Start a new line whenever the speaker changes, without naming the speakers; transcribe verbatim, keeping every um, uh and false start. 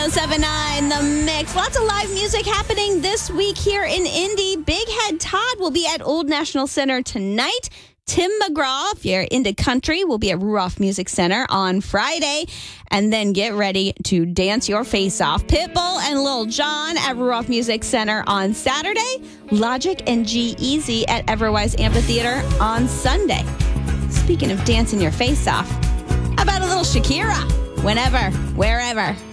oh seven nine The Mix. Lots of live music happening this week here in Indy. Big Head Todd will be at Old National Center tonight. Tim McGraw, if you're into country, will be at Ruoff Music Center on Friday. And then get ready to dance your face off. Pitbull and Lil Jon at Ruoff Music Center on Saturday. Logic and G-Eazy at Everwise Amphitheater on Sunday. Speaking of dancing your face off, how about a little Shakira? Whenever, wherever.